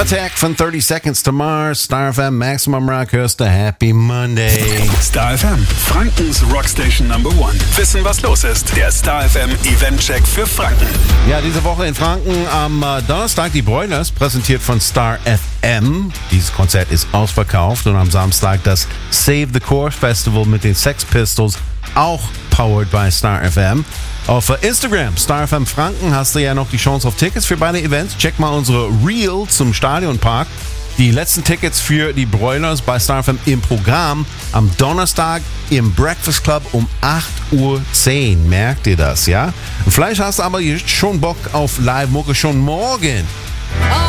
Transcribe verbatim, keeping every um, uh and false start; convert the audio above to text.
Attack von thirty Seconds to Mars, Star F M, Maximum Rock, hörst du Happy Monday. Star F M, Frankens Rockstation Number One. Wissen, was los ist. Der Star F M Event-Check für Franken. Ja, diese Woche in Franken am äh, Donnerstag die Broilers, präsentiert von Star F M. Dieses Konzert ist ausverkauft und am Samstag das Save the Core Festival mit den Sex Pistols, auch powered by Star F M. Auf Instagram, Star F M Franken, hast du ja noch die Chance auf Tickets für beide Events. Check mal unsere Reel zum Stadionpark. Die letzten Tickets für die Broilers bei Star F M im Programm am Donnerstag im Breakfast Club um acht Uhr zehn. Merkt ihr das, ja? Und vielleicht hast du aber jetzt schon Bock auf Live-Mucke schon morgen.